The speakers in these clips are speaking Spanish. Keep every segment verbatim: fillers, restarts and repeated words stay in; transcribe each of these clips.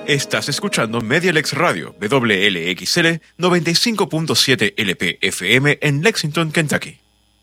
Estás escuchando Medialex Radio, W L X L noventa y cinco punto siete L P F M en Lexington, Kentucky.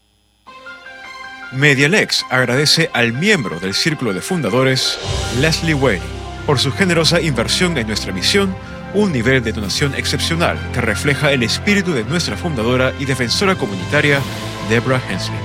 Medialex agradece al miembro del Círculo de Fundadores, Leslie Whaley, por su generosa inversión en nuestra misión, un nivel de donación excepcional que refleja el espíritu de nuestra fundadora y defensora comunitaria, Deborah Hensley.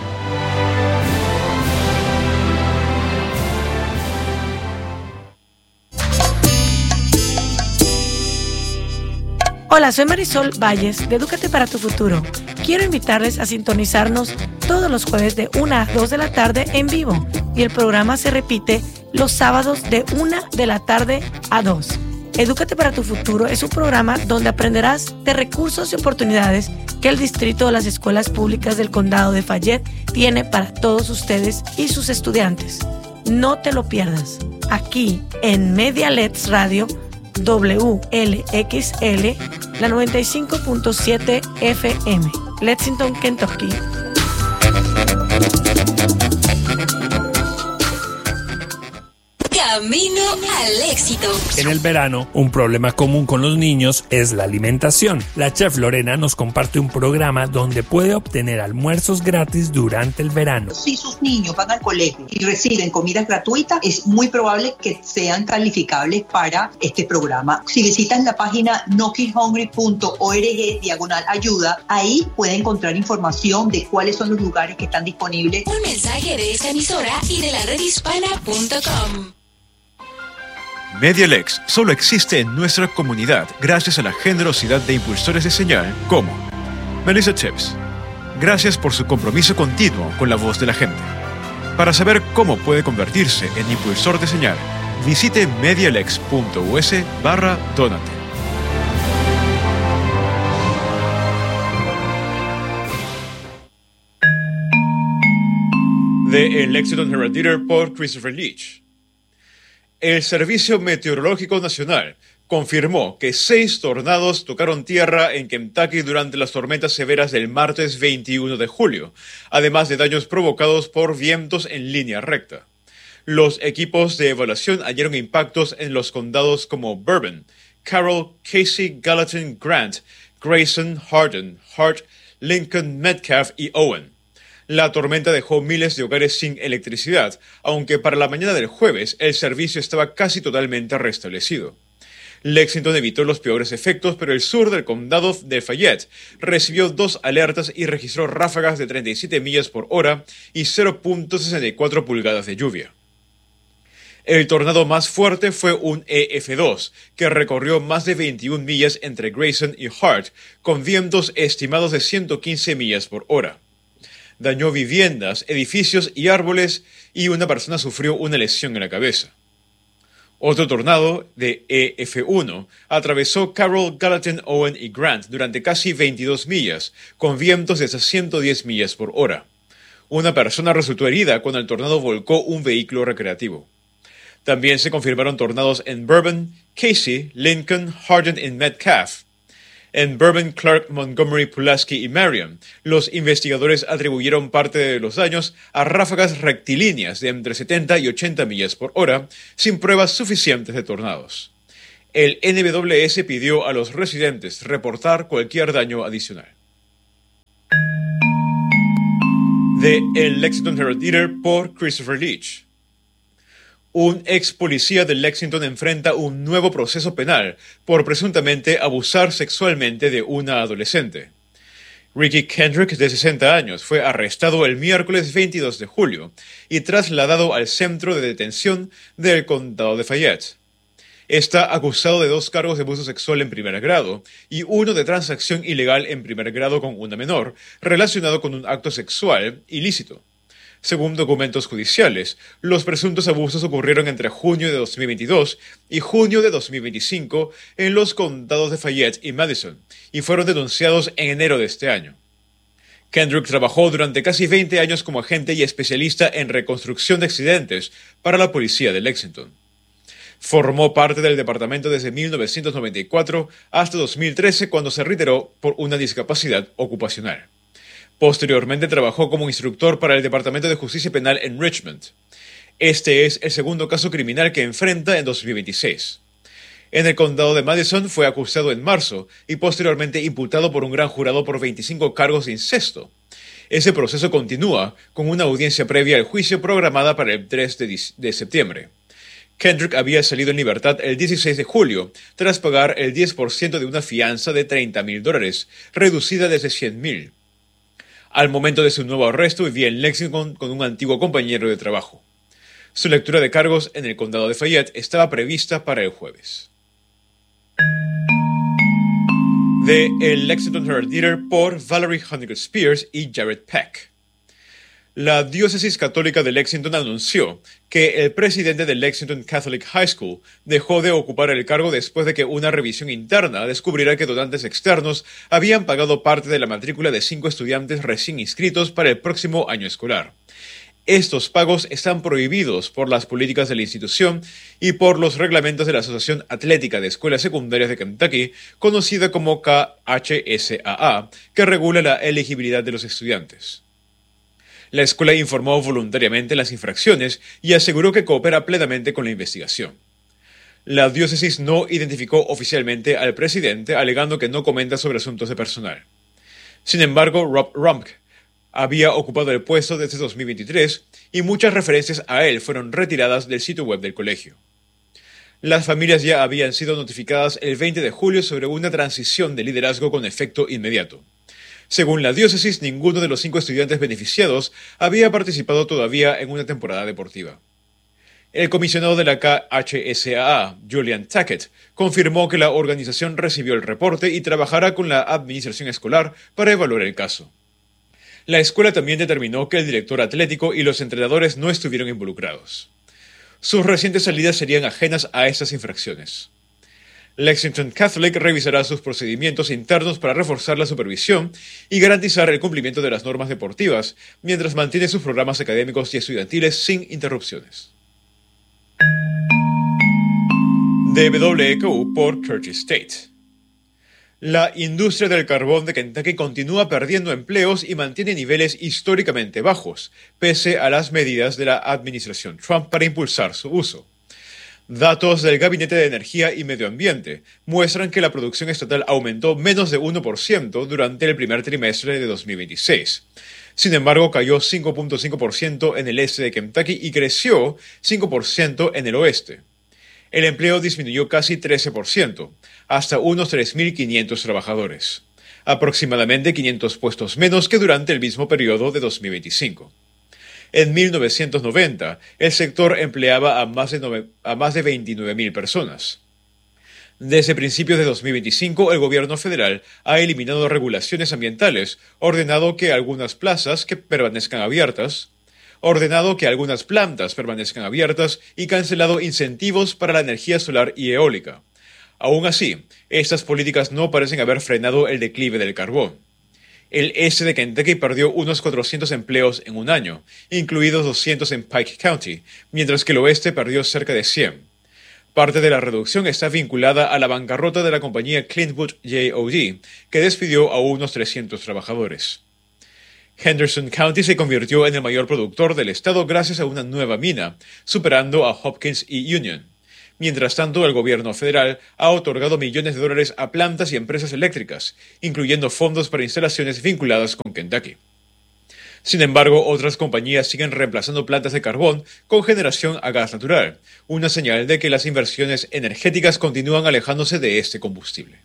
Hola, soy Marisol Valles de Edúcate para tu Futuro. Quiero invitarles a sintonizarnos todos los jueves de una a dos de la tarde en vivo y el programa se repite los sábados de una de la tarde a dos. Edúcate para tu Futuro es un programa donde aprenderás de recursos y oportunidades que el distrito de las escuelas públicas del condado de Fayette tiene para todos ustedes y sus estudiantes. No te lo pierdas. Aquí en Medialex Radio W L X L, la noventa y cinco punto siete F M, Lexington, Kentucky. Camino al éxito. En el verano, un problema común con los niños es la alimentación. La chef Lorena nos comparte un programa donde puede obtener almuerzos gratis durante el verano. Si sus niños van al colegio y reciben comidas gratuitas, es muy probable que sean calificables para este programa. Si visitan la página no kids hungry punto org diagonal ayuda, ahí pueden encontrar información de cuáles son los lugares que están disponibles. Un mensaje de esta emisora y de la red hispana punto com. Medialex solo existe en nuestra comunidad gracias a la generosidad de impulsores de señal como Melissa Tips. Gracias por su compromiso continuo con la voz de la gente. Para saber cómo puede convertirse en impulsor de señal, visite medialex punto u s barra donate. De El Lexington Herald Leader por Christopher Leach. El Servicio Meteorológico Nacional confirmó que seis tornados tocaron tierra en Kentucky durante las tormentas severas del martes veintiuno de julio, además de daños provocados por vientos en línea recta. Los equipos de evaluación hallaron impactos en los condados como Bourbon, Carroll, Casey, Gallatin, Grant, Grayson, Hardin, Hart, Lincoln, Metcalf y Owen. La tormenta dejó miles de hogares sin electricidad, aunque para la mañana del jueves el servicio estaba casi totalmente restablecido. Lexington evitó los peores efectos, pero el sur del condado de Fayette recibió dos alertas y registró ráfagas de treinta y siete millas por hora y cero punto sesenta y cuatro pulgadas de lluvia. El tornado más fuerte fue un E F dos, que recorrió más de veintiuna millas entre Grayson y Hart, con vientos estimados de ciento quince millas por hora. Dañó viviendas, edificios y árboles y una persona sufrió una lesión en la cabeza. Otro tornado, de E F uno, atravesó Carroll, Gallatin, Owen y Grant durante casi veintidós millas, con vientos de hasta ciento diez millas por hora. Una persona resultó herida cuando el tornado volcó un vehículo recreativo. También se confirmaron tornados en Bourbon, Casey, Lincoln, Hardin y Metcalf. En Bourbon, Clark, Montgomery, Pulaski y Marion, los investigadores atribuyeron parte de los daños a ráfagas rectilíneas de entre setenta y ochenta millas por hora, sin pruebas suficientes de tornados. El N W S pidió a los residentes reportar cualquier daño adicional. De El Lexington Herald Leader por Christopher Leach. Un ex policía de Lexington enfrenta un nuevo proceso penal por presuntamente abusar sexualmente de una adolescente. Ricky Kendrick, de sesenta años, fue arrestado el miércoles veintidós de julio y trasladado al centro de detención del condado de Fayette. Está acusado de dos cargos de abuso sexual en primer grado y uno de transacción ilegal en primer grado con una menor, relacionado con un acto sexual ilícito. Según documentos judiciales, los presuntos abusos ocurrieron entre junio de dos mil veintidós y junio de dos mil veinticinco en los condados de Fayette y Madison, y fueron denunciados en enero de este año. Kendrick trabajó durante casi veinte años como agente y especialista en reconstrucción de accidentes para la policía de Lexington. Formó parte del departamento desde mil novecientos noventa y cuatro hasta dos mil trece, cuando se retiró por una discapacidad ocupacional. Posteriormente trabajó como instructor para el Departamento de Justicia Penal en Richmond. Este es el segundo caso criminal que enfrenta en dos mil veintiséis. En el condado de Madison fue acusado en marzo y posteriormente imputado por un gran jurado por veinticinco cargos de incesto. Ese proceso continúa con una audiencia previa al juicio programada para el tres de septiembre. Kendrick había salido en libertad el dieciséis de julio tras pagar el diez por ciento de una fianza de treinta mil dólares, reducida desde cien mil. Al momento de su nuevo arresto vivía en Lexington con un antiguo compañero de trabajo. Su lectura de cargos en el condado de Fayette estaba prevista para el jueves. De El Lexington Herald-Leader por Valerie Honeycutt Spears y Jared Peck. La diócesis católica de Lexington anunció que el presidente del Lexington Catholic High School dejó de ocupar el cargo después de que una revisión interna descubriera que donantes externos habían pagado parte de la matrícula de cinco estudiantes recién inscritos para el próximo año escolar. Estos pagos están prohibidos por las políticas de la institución y por los reglamentos de la Asociación Atlética de Escuelas Secundarias de Kentucky, conocida como K H S A A, que regula la elegibilidad de los estudiantes. La escuela informó voluntariamente las infracciones y aseguró que coopera plenamente con la investigación. La diócesis no identificó oficialmente al presidente, alegando que no comenta sobre asuntos de personal. Sin embargo, Rob Rumk había ocupado el puesto desde dos mil veintitrés y muchas referencias a él fueron retiradas del sitio web del colegio. Las familias ya habían sido notificadas el veinte de julio sobre una transición de liderazgo con efecto inmediato. Según la diócesis, ninguno de los cinco estudiantes beneficiados había participado todavía en una temporada deportiva. El comisionado de la K H S A A, Julian Tackett, confirmó que la organización recibió el reporte y trabajará con la administración escolar para evaluar el caso. La escuela también determinó que el director atlético y los entrenadores no estuvieron involucrados. Sus recientes salidas serían ajenas a estas infracciones. Lexington Catholic revisará sus procedimientos internos para reforzar la supervisión y garantizar el cumplimiento de las normas deportivas, mientras mantiene sus programas académicos y estudiantiles sin interrupciones. De W K U por Curtis State. La industria del carbón de Kentucky continúa perdiendo empleos y mantiene niveles históricamente bajos, pese a las medidas de la administración Trump para impulsar su uso. Datos del Gabinete de Energía y Medio Ambiente muestran que la producción estatal aumentó menos de uno por ciento durante el primer trimestre de dos mil veintiséis. Sin embargo, cayó cinco punto cinco por ciento en el este de Kentucky y creció cinco por ciento en el oeste. El empleo disminuyó casi trece por ciento, hasta unos tres mil quinientos trabajadores, aproximadamente quinientos puestos menos que durante el mismo periodo de dos mil veinticinco. En mil novecientos noventa, el sector empleaba a más de, nove, a más de veintinueve mil personas. Desde principios de dos mil veinticinco, el gobierno federal ha eliminado regulaciones ambientales, ordenado que algunas plazas que permanezcan abiertas, ordenado que algunas plantas permanezcan abiertas y cancelado incentivos para la energía solar y eólica. Aún así, estas políticas no parecen haber frenado el declive del carbón. El este de Kentucky perdió unos cuatrocientos empleos en un año, incluidos doscientos en Pike County, mientras que el oeste perdió cerca de cien. Parte de la reducción está vinculada a la bancarrota de la compañía Clintwood J O D, que despidió a unos trescientos trabajadores. Henderson County se convirtió en el mayor productor del estado gracias a una nueva mina, superando a Hopkins y Union. Mientras tanto, el gobierno federal ha otorgado millones de dólares a plantas y empresas eléctricas, incluyendo fondos para instalaciones vinculadas con Kentucky. Sin embargo, otras compañías siguen reemplazando plantas de carbón con generación a gas natural, una señal de que las inversiones energéticas continúan alejándose de este combustible.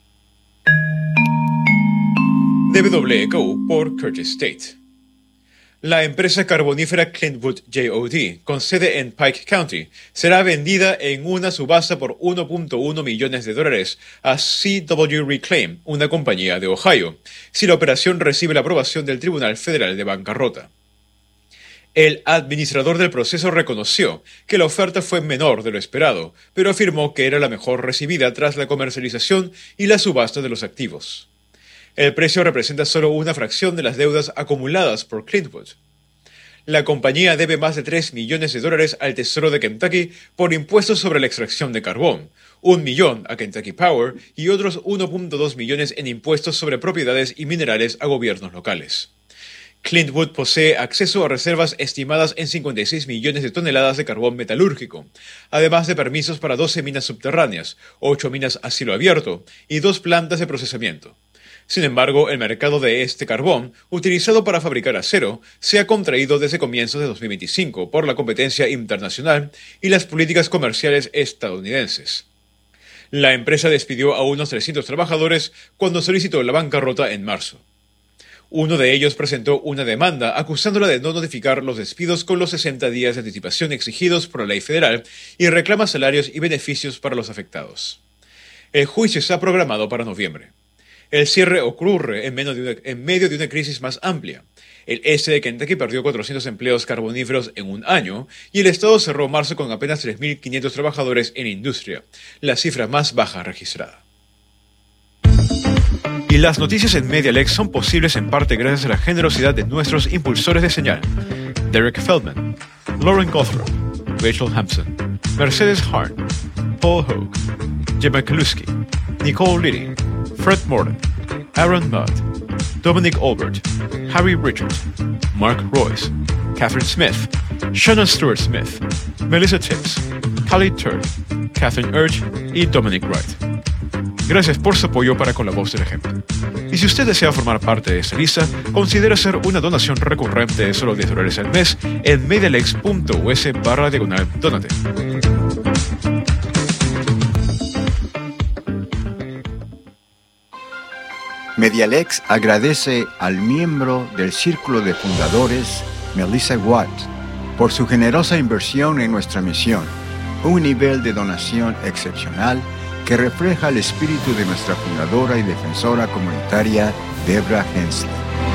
De W K U por Curtis State. La empresa carbonífera Clintwood J O D, con sede en Pike County, será vendida en una subasta por uno punto uno millones de dólares a C W Reclaim, una compañía de Ohio, si la operación recibe la aprobación del Tribunal Federal de Bancarrota. El administrador del proceso reconoció que la oferta fue menor de lo esperado, pero afirmó que era la mejor recibida tras la comercialización y la subasta de los activos. El precio representa solo una fracción de las deudas acumuladas por Clintwood. La compañía debe más de tres millones de dólares al Tesoro de Kentucky por impuestos sobre la extracción de carbón, un millón a Kentucky Power y otros uno punto dos millones en impuestos sobre propiedades y minerales a gobiernos locales. Clintwood posee acceso a reservas estimadas en cincuenta y seis millones de toneladas de carbón metalúrgico, además de permisos para doce minas subterráneas, ocho minas a cielo abierto y dos plantas de procesamiento. Sin embargo, el mercado de este carbón, utilizado para fabricar acero, se ha contraído desde comienzos de dos mil veinticinco por la competencia internacional y las políticas comerciales estadounidenses. La empresa despidió a unos trescientos trabajadores cuando solicitó la bancarrota en marzo. Uno de ellos presentó una demanda acusándola de no notificar los despidos con los sesenta días de anticipación exigidos por la ley federal y reclama salarios y beneficios para los afectados. El juicio está programado para noviembre. El cierre ocurre en medio de una, en medio de una crisis más amplia. El este de Kentucky perdió cuatrocientos empleos carboníferos en un año y el estado cerró marzo con apenas tres mil quinientos trabajadores en industria, la cifra más baja registrada. Y las noticias en MediaLex son posibles en parte gracias a la generosidad de nuestros impulsores de señal: Derek Feldman, Lauren Gothrow, Rachel Hampson, Mercedes Harn, Paul Hogue, Gemma Kaluski, Nicole Liddy, Fred Morton, Aaron Mudd, Dominic Albert, Harry Richards, Mark Royce, Catherine Smith, Shannon Stewart Smith, Melissa Tibbs, Callie Turd, Catherine Urge y Dominic Wright. Gracias por su apoyo para con la voz del ejemplo. Y si usted desea formar parte de esta lista, considere hacer una donación recurrente de solo diez dólares al mes en medialex.us barra diagonal donate. MediaLex agradece al miembro del Círculo de Fundadores, Melissa Watt, por su generosa inversión en nuestra misión, un nivel de donación excepcional que refleja el espíritu de nuestra fundadora y defensora comunitaria, Debra Hensley.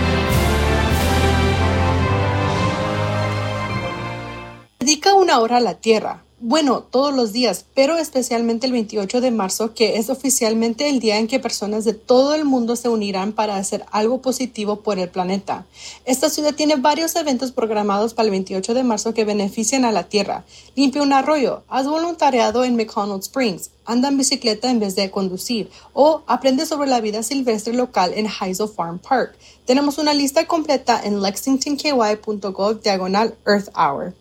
Dedica una hora a la tierra. Bueno, todos los días, pero especialmente el veintiocho de marzo, que es oficialmente el día en que personas de todo el mundo se unirán para hacer algo positivo por el planeta. Esta ciudad tiene varios eventos programados para el veintiocho de marzo que benefician a la tierra. Limpia un arroyo, haz voluntariado en McConnell Springs, anda en bicicleta en vez de conducir o aprende sobre la vida silvestre local en Heisel Farm Park. Tenemos una lista completa en lexington k y punto gov diagonal Earth Hour.